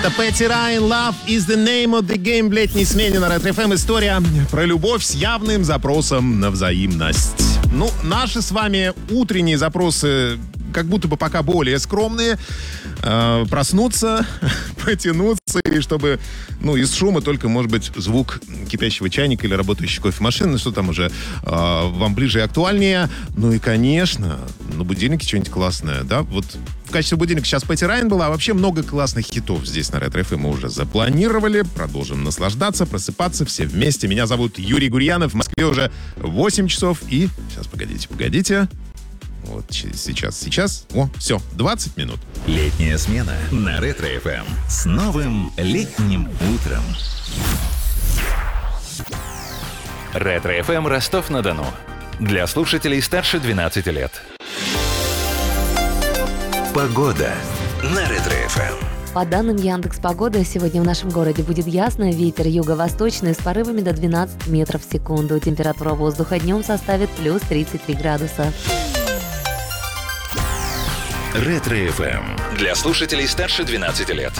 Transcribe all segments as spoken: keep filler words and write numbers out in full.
Это Пэтти Райан, Love is the name of the game в летней смене на Ретро эф эм. История про любовь с явным запросом на взаимность. Ну, наши с вами утренние запросы как будто бы пока более скромные. Э, проснуться, потянуться, и чтобы, ну, из шума только, может быть, звук кипящего чайника или работающей кофемашины, что там уже э, вам ближе и актуальнее. Ну и, конечно, на будильнике что-нибудь классное, да? Вот в качестве будильника сейчас Пэтти Райан была, а вообще много классных хитов здесь на Ретро эф эм мы уже запланировали. Продолжим наслаждаться, просыпаться все вместе. Меня зовут Юрий Гурьянов. В Москве уже восемь часов и... Сейчас, погодите, погодите. Вот сейчас, сейчас. О, все, двадцать минут. Летняя смена на Ретро эф эм. С новым летним утром. Ретро эф эм Ростов-на-Дону. Для слушателей старше двенадцати лет. Погода на Ретро эф эм. По данным Яндекс.Погоды, сегодня в нашем городе будет ясно, ветер юго-восточный с порывами до двенадцати метров в секунду. Температура воздуха днем составит плюс тридцать три градуса. Ретро эф эм. Для слушателей старше двенадцати лет.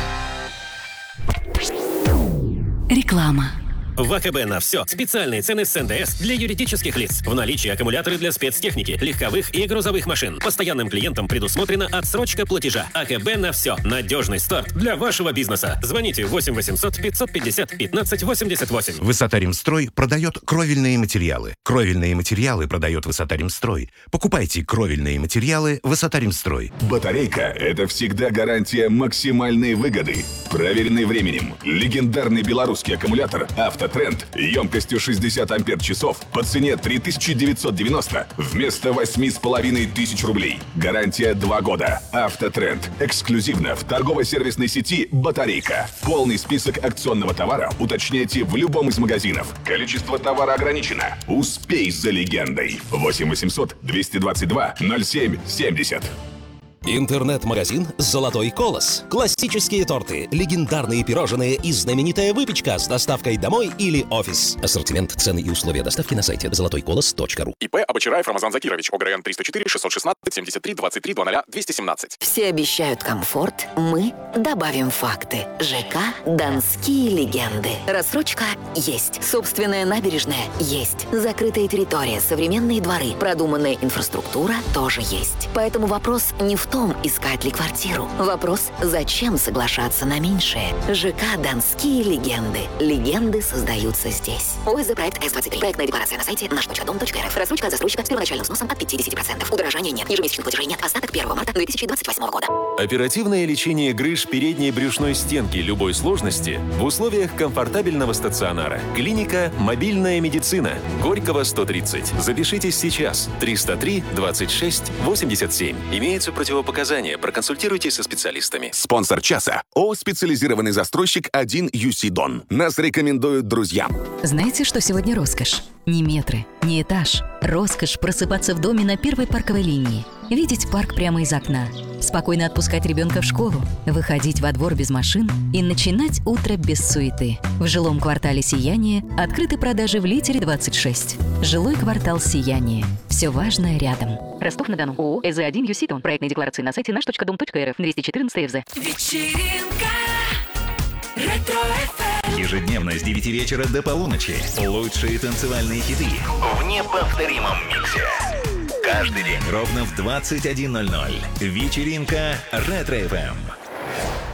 Реклама. В АКБ на все. Специальные цены с эн дэ эс для юридических лиц. В наличии аккумуляторы для спецтехники, легковых и грузовых машин. Постоянным клиентам предусмотрена отсрочка платежа. АКБ на все. Надежный старт для вашего бизнеса. Звоните восемь восемьсот пятьсот пятьдесят пятнадцать восемьдесят восемь. Высота-Ремстрой продает кровельные материалы. Кровельные материалы продает Высота-Ремстрой. Покупайте кровельные материалы Высота-Ремстрой. Батарейка – это всегда гарантия максимальной выгоды. Проверенный временем. Легендарный белорусский аккумулятор «Автотренд» емкостью шестьдесят ампер-часов по цене три тысячи девятьсот девяносто вместо восемь с половиной тысяч рублей. Гарантия два года. «Автотренд». Эксклюзивно в торгово-сервисной сети «Батарейка». Полный список акционного товара уточняйте в любом из магазинов. Количество товара ограничено. Успей за легендой. восемь восемьсот двести двадцать два ноль семь семьдесят. Интернет-магазин «Золотой колос». Классические торты, легендарные пирожные и знаменитая выпечка с доставкой домой или офис. Ассортимент, цены и условия доставки на сайте золотой колос точка ру. ИП Абачараев Рамазан Закирович. ОГРН триста четыре шестьсот шестнадцать семьдесят три двадцать три двадцать двести семнадцать. Все обещают комфорт, мы добавим факты. ЖК «Донские легенды». Рассрочка есть. Собственная набережная есть. Закрытая территория, современные дворы, продуманная инфраструктура тоже есть. Поэтому вопрос не в том, искать ли квартиру. Вопрос, зачем соглашаться на меньшее. ЖК «Донские легенды». Легенды создаются здесь. ОСЗ проект эс двадцать три. Проектная декларация на сайте наш точка дом точка эр эф. Рассрочка от застройщика с первоначальным сносом от пятьдесят процентов. Удорожания нет. Ежемесячных платежей нет. Остаток первого марта две тысячи двадцать восьмого года. Оперативное лечение грыж передней брюшной стенки любой сложности в условиях комфортабельного стационара. Клиника «Мобильная медицина». Горького, сто тридцать. Запишитесь сейчас. триста три двадцать шесть восемьдесят семь. Имеются противопоказания. Проконсультируйтесь со специалистами. Спонсор часа ООО «Специализированный застройщик один ю си Дон». Нас рекомендуют друзьям. Знаете, что сегодня роскошь? Не метры, не этаж. Роскошь просыпаться в доме на первой парковой линии. Видеть парк прямо из окна. Спокойно отпускать ребенка в школу. Выходить во двор без машин и начинать утро без суеты. В жилом квартале «Сияние» открыты продажи в Литере двадцать шесть. Жилой квартал «Сияние». Все важное рядом. Ростов-на-Дону. ООО «эс зэ один ю си Дон». Проектная декларация на сайте наш точка дом точка эр эф. двести четырнадцать эф зэ. Вечеринка Ретро эф эм. Ежедневно с девяти вечера до полуночи. Лучшие танцевальные хиты в неповторимом миксе. Каждый день ровно в двадцать один ноль ноль. Вечеринка Ретро эф эм.